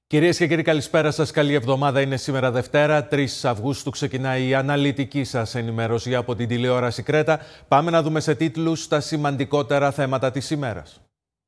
Κυρίες και κύριοι, καλησπέρα σας. Καλή εβδομάδα. Είναι σήμερα Δευτέρα, 3 Αυγούστου. Ξεκινάει η αναλυτική σας ενημέρωση από την τηλεόραση Κρέτα. Πάμε να δούμε σε τίτλους τα σημαντικότερα θέματα της ημέρας.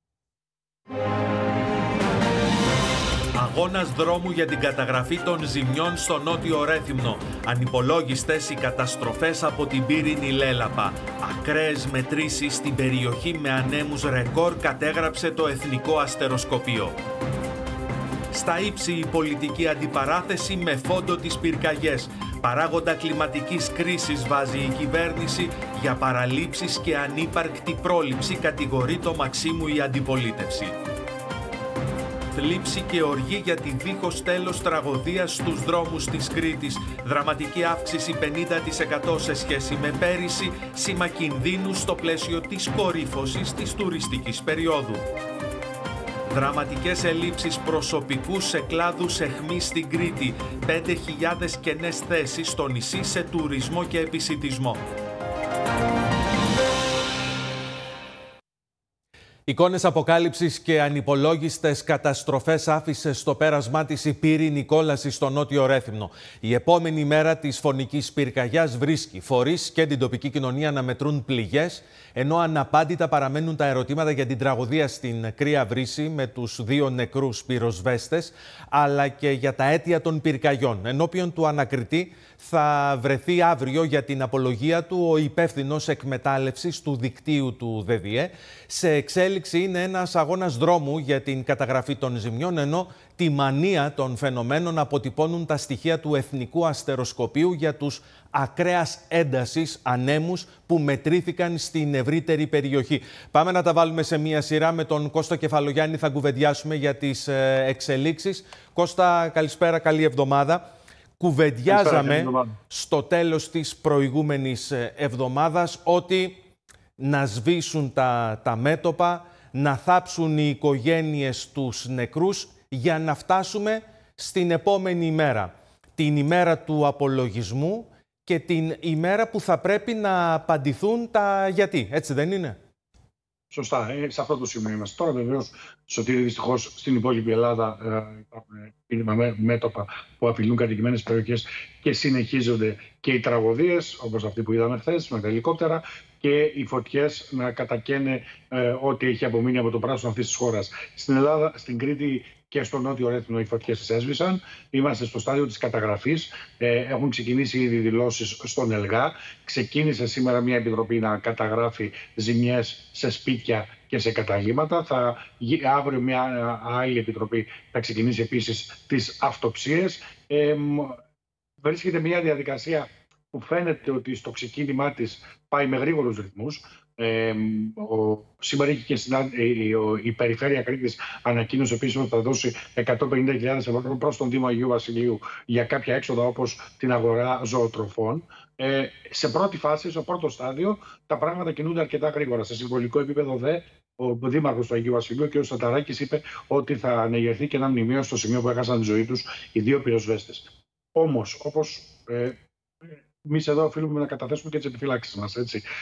Αγώνας δρόμου για την καταγραφή των ζημιών στο Νότιο Ρέθυμνο. Ανυπολόγιστες οι καταστροφές από την πύρινη Λέλαπα. Ακραίες μετρήσεις στην περιοχή με ανέμους ρεκόρ κατέγραψε το Εθνικό Αστεροσκοπείο. Στα ύψη η πολιτική αντιπαράθεση με φόντο τις πυρκαγιές. Παράγοντα κλιματικής κρίσης βάζει η κυβέρνηση, για παραλήψεις και ανύπαρκτη πρόληψη κατηγορεί το Μαξίμου η αντιπολίτευση. Θλίψη και οργή για τη δίχως τέλος τραγωδία στους δρόμους της Κρήτης. Δραματική αύξηση 50% σε σχέση με πέρυσι, σήμα κινδύνου στο πλαίσιο της κορύφωσης της τουριστικής περίοδου. Δραματικές ελλείψεις προσωπικού σε κλάδους αιχμής στην Κρήτη. 5.000 κενές θέσεις στο νησί σε τουρισμό και επισιτισμό. Εικόνες αποκάλυψης και ανυπολόγιστες καταστροφές άφησε στο πέρασμά της η πύρινη κόλαση στο Νότιο Ρέθυμνο. Η επόμενη μέρα της φωνικής πυρκαγιάς βρίσκει φορείς και την τοπική κοινωνία να μετρούν πληγές, ενώ αναπάντητα παραμένουν τα ερωτήματα για την τραγωδία στην Κρύα Βρύση με τους 2 νεκρούς πυροσβέστες, αλλά και για τα αίτια των πυρκαγιών. Ενώπιον του ανακριτή θα βρεθεί αύριο για την απολογία του ο υπεύθυνος εκμετάλλευσης του δικτύου του ΔΔΕ. Σε εξέλιξη είναι ένας αγώνας δρόμου για την καταγραφή των ζημιών, ενώ τη μανία των φαινομένων αποτυπώνουν τα στοιχεία του Εθνικού Αστεροσκοπείου για τους ακραίας έντασης ανέμους που μετρήθηκαν στην ευρύτερη περιοχή. Πάμε να τα βάλουμε σε μία σειρά. Με τον Κώστα Κεφαλογιάννη θα κουβεντιάσουμε για τις εξελίξεις. Κώστα, καλησπέρα, καλή εβδομάδα. Κουβεντιάζαμε στο τέλος της προηγούμενης εβδομάδας ότι να σβήσουν τα μέτωπα, να θάψουν οι οικογένειες τους νεκρούς για να φτάσουμε στην επόμενη ημέρα. Την ημέρα του απολογισμού και την ημέρα που θα πρέπει να απαντηθούν τα γιατί. Έτσι δεν είναι? Σωστά, σε αυτό το σημείο είμαστε. Τώρα βεβαίως, Σωτήρη, δυστυχώς στην υπόλοιπη Ελλάδα υπάρχουν μέτωπα που απειλούν κατοικημένες περιοχές και συνεχίζονται και οι τραγωδίες, όπως αυτή που είδαμε χθες με τα ελικόπτερα, και οι φωτιές να κατακαίνε ό,τι έχει απομείνει από το πράσινο αυτής της χώρας. Στην Ελλάδα, στην Κρήτη και στο Νότιο Ρέθυμνο οι φωτιές έσβησαν. Είμαστε στο στάδιο της καταγραφής. Έχουν ξεκινήσει ήδη δηλώσεις στον ΕΛΓΑ. Ξεκίνησε σήμερα μια επιτροπή να καταγράφει ζημιές σε σπίτια και σε καταλύματα. Αύριο μια άλλη επιτροπή θα ξεκινήσει επίσης τις αυτοψίες. Βρίσκεται μια διαδικασία που φαίνεται ότι στο ξεκίνημά της πάει με γρήγορους ρυθμούς. Σήμερα είχε και η Περιφέρεια Κρήτης ανακοίνωσε επίσης ότι θα δώσει 150.000 ευρώ προς τον Δήμο Αγίου Βασιλείου για κάποια έξοδα όπως την αγορά ζωοτροφών. Σε πρώτη φάση, στο πρώτο στάδιο, τα πράγματα κινούνται αρκετά γρήγορα. Σε συμβολικό επίπεδο ο Δήμαρχος του Αγίου Βασιλείου, κ. Σταταράκης, είπε ότι θα ανεγερθεί και ένα μνημείο στο σημείο που έχασαν τη ζωή τους οι 2 πυροσβέστες. Όμως, όπως εμείς εδώ οφείλουμε να καταθέσουμε και τις επιφυλάξεις μας.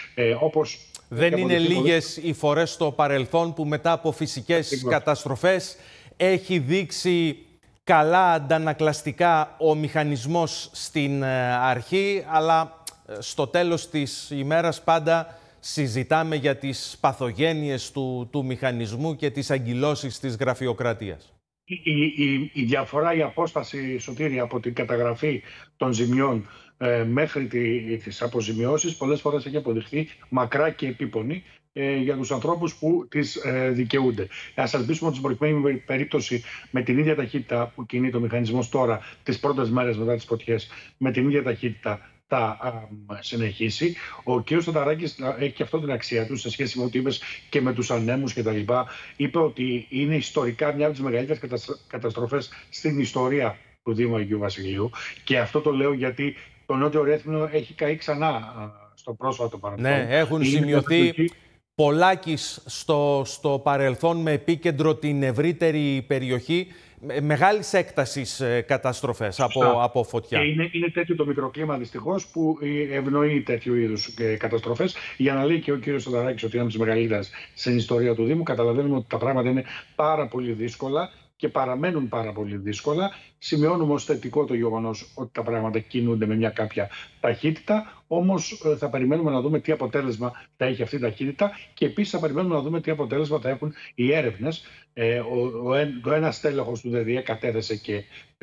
Δεν είναι λίγες οι φορές στο παρελθόν που μετά από φυσικές καταστροφές έχει δείξει καλά αντανακλαστικά ο μηχανισμός στην αρχή, αλλά στο τέλος της ημέρας πάντα συζητάμε για τις παθογένειες του μηχανισμού και τις αγκυλώσεις της γραφειοκρατίας. Η διαφορά, η απόσταση, Σωτήρη, από την καταγραφή των ζημιών μέχρι τις αποζημιώσεις πολλές φορές έχει αποδειχθεί μακρά και επίπονη για τους ανθρώπους που τις δικαιούνται. Ας ελπίσουμε ότι στην προκειμένη περίπτωση με την ίδια ταχύτητα που κινεί το μηχανισμός τώρα τις πρώτες μέρες μετά τις φωτιές, με την ίδια ταχύτητα θα συνεχίσει. Ο κ. Σταταράκης έχει και αυτό την αξία του σε σχέση με ό,τι είπες και με τους ανέμους κτλ. Είπε ότι είναι ιστορικά μια από τις μεγαλύτερες καταστροφές στην ιστορία του Δήμου Αγίου Βασιλείου. Και αυτό το λέω γιατί το Νότιο Ρέθυμνο έχει καεί ξανά στο πρόσφατο παρελθόν. Ναι, έχουν σημειωθεί πολλάκις στο παρελθόν με επίκεντρο την ευρύτερη περιοχή. Μεγάλης έκτασης καταστροφές από φωτιά. Και είναι τέτοιο το μικροκλίμα δυστυχώς που ευνοεί τέτοιου είδους καταστροφές. Για να λέει και ο κύριος Σταταράκης ότι είναι από τις μεγαλύτερες στην ιστορία του Δήμου, καταλαβαίνουμε ότι τα πράγματα είναι πάρα πολύ δύσκολα και παραμένουν πάρα πολύ δύσκολα. Σημειώνουμε ως θετικό το γεγονός ότι τα πράγματα κινούνται με μια κάποια ταχύτητα, όμως θα περιμένουμε να δούμε τι αποτέλεσμα θα έχει αυτή η ταχύτητα και επίσης θα περιμένουμε να δούμε τι αποτέλεσμα θα έχουν οι έρευνες. Το ένα στέλεχος του ΔΔΕ κατέθεσε και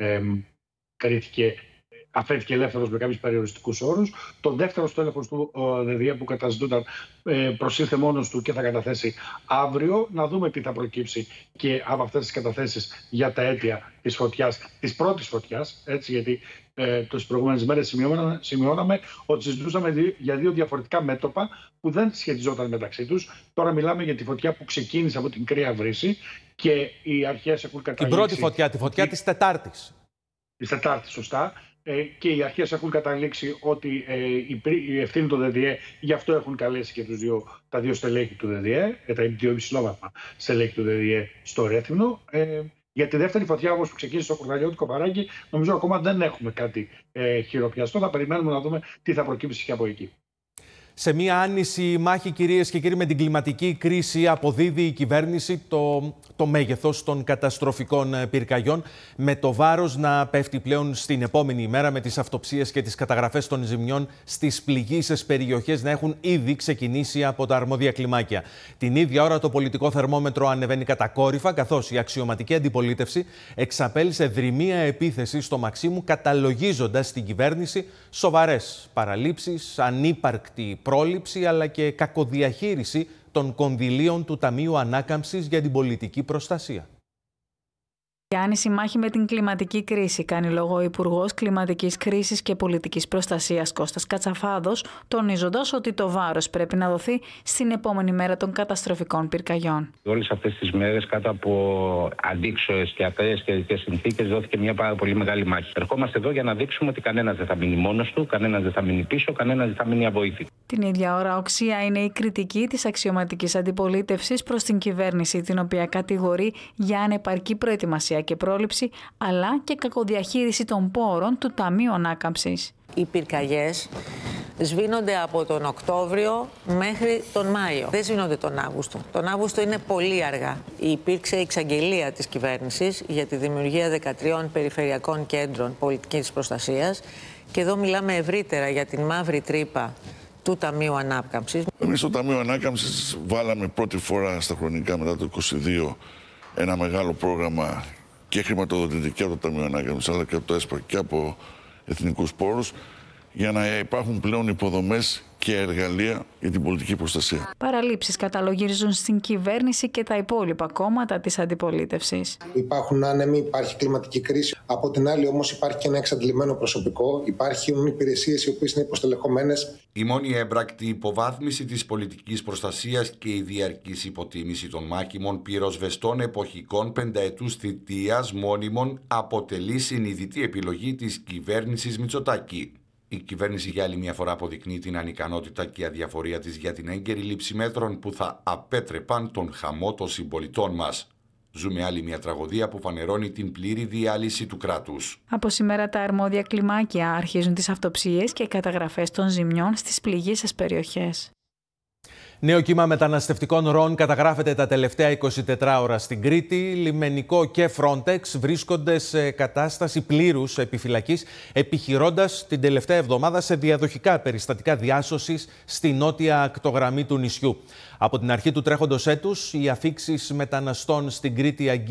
αφέθηκε ελεύθερος με κάποιους περιοριστικούς όρους. Το δεύτερο στέλεχος του ΔΔΕ που καταζητούνταν προσήλθε μόνος του και θα καταθέσει αύριο. Να δούμε τι θα προκύψει και από αυτές τις καταθέσεις για τα αίτια της φωτιάς, της πρώτης φωτιάς. Έτσι, γιατί τις προηγούμενες μέρες σημειώναμε ότι συζητούσαμε για δύο διαφορετικά μέτωπα που δεν σχετιζόταν μεταξύ τους. Τώρα μιλάμε για τη φωτιά που ξεκίνησε από την Κρύα Βρύση και οι αρχές έχουν καταλήξει. Την πρώτη φωτιά, τη φωτιά της Τετάρτης. Της Τετάρτης, σωστά. Και οι αρχές έχουν καταλήξει ότι η ευθύνη του ΔΔΕ, γι' αυτό έχουν καλέσει και τα δύο στελέχη του ΔΔΕ, τα δύο υψηλόβαθμα στελέχη του ΔΔΕ στο Ρέθυμνο. Για τη δεύτερη φωτιά, όπως που ξεκίνησε στο Κορδαλιώτικο Παράγκη, νομίζω ακόμα δεν έχουμε κάτι χειροπιαστό. Θα περιμένουμε να δούμε τι θα προκύψει και από εκεί. Σε μια άνηση μάχη, κυρίες και κύριοι, με την κλιματική κρίση, αποδίδει η κυβέρνηση το μέγεθος των καταστροφικών πυρκαγιών, με το βάρος να πέφτει πλέον στην επόμενη ημέρα, με τις αυτοψίες και τις καταγραφές των ζημιών στις πληγείσες περιοχές να έχουν ήδη ξεκινήσει από τα αρμόδια κλιμάκια. Την ίδια ώρα το πολιτικό θερμόμετρο ανεβαίνει κατακόρυφα, καθώς η αξιωματική αντιπολίτευση εξαπέλυσε δρυμία επίθεση στο Μαξίμου, καταλογίζοντας την κυβέρνηση σοβαρές παραλήψεις, ανύπαρκτη πρόληψη αλλά και κακοδιαχείριση των κονδυλίων του Ταμείου Ανάκαμψης για την πολιτική προστασία. Η άνηση μάχη με την κλιματική κρίση, κάνει λόγο ο Υπουργός Κλιματικής Κρίσης και Πολιτικής Προστασίας Κώστας Κατσαφάδος, τονίζοντας ότι το βάρος πρέπει να δοθεί στην επόμενη μέρα των καταστροφικών πυρκαγιών. Όλες αυτές τις μέρες, κάτω από αντίξωες και ακραίες καιρικές συνθήκες, δόθηκε μια πάρα πολύ μεγάλη μάχη. Ερχόμαστε εδώ για να δείξουμε ότι κανένας δεν θα μείνει μόνος του, κανένας δεν θα μείνει πίσω, κανένας δεν θα μείνει αβοήθητος. Την ίδια ώρα, οξία είναι η κριτική της αξιωματικής αντιπολίτευσης προς την κυβέρνηση, την οποία κατηγορεί για ανεπαρκή προετοιμασία και πρόληψη, αλλά και κακοδιαχείριση των πόρων του Ταμείου Ανάκαμψης. Οι πυρκαγιές σβήνονται από τον Οκτώβριο μέχρι τον Μάιο. Δεν σβήνονται τον Αύγουστο. Τον Αύγουστο είναι πολύ αργά. Υπήρξε εξαγγελία της κυβέρνησης για τη δημιουργία 13 περιφερειακών κέντρων πολιτικής προστασίας και εδώ μιλάμε ευρύτερα για την μαύρη τρύπα του Ταμείου Ανάκαμψης. Εμείς στο Ταμείο Ανάκαμψης βάλαμε πρώτη φορά στα χρονικά μετά το 2022 ένα μεγάλο πρόγραμμα και χρηματοδοτητική και από το Ταμείο Ανάκαμψης αλλά και από το ΕΣΠΑ και από εθνικούς πόρους για να υπάρχουν πλέον υποδομές και εργαλεία για την πολιτική προστασία. Παραλήψεις καταλογίζουν στην κυβέρνηση και τα υπόλοιπα κόμματα της αντιπολίτευσης. Υπάρχουν άνεμοι, υπάρχει κλιματική κρίση. Από την άλλη όμως υπάρχει και ένα εξαντλημένο προσωπικό. Υπάρχουν υπηρεσίες οι οποίες είναι υποστελεχωμένες. Η μόνη έμπρακτη υποβάθμιση της πολιτικής προστασίας και η διαρκής υποτίμηση των μάκημων πυροσβεστών εποχικών πενταετούς θητείας μόνιμων αποτελεί συνειδητή επιλογή της κυβέρνησης Μητσοτάκη. Η κυβέρνηση για άλλη μια φορά αποδεικνύει την ανικανότητα και αδιαφορία της για την έγκαιρη λήψη μέτρων που θα απέτρεπαν τον χαμό των συμπολιτών μας. Ζούμε άλλη μια τραγωδία που φανερώνει την πλήρη διάλυση του κράτους. Από σήμερα τα αρμόδια κλιμάκια αρχίζουν τις αυτοψίες και καταγραφές των ζημιών στις πληγείσες περιοχές. Νέο κύμα μεταναστευτικών ροών καταγράφεται τα τελευταία 24 ώρα στην Κρήτη. Λιμενικό και Frontex βρίσκονται σε κατάσταση πλήρους επιφυλακής, επιχειρώντας την τελευταία εβδομάδα σε διαδοχικά περιστατικά διάσωσης στη νότια ακτογραμμή του νησιού. Από την αρχή του τρέχοντος έτους, οι αφίξεις μεταναστών στην Κρήτη